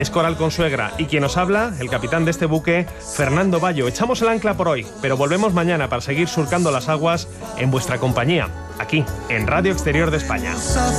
Es Coral Consuegra y quien os habla, el capitán de este buque, Fernando Bayo. Echamos el ancla por hoy, pero volvemos mañana para seguir surcando las aguas en vuestra compañía, aquí, en Radio Exterior de España.